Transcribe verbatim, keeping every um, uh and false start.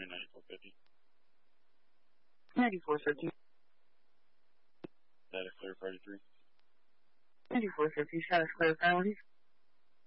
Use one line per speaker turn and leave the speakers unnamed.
running ninety-four fifty.
ninety-four fifty.
Data clear, party three.
ninety-four fifty, status clear, priority.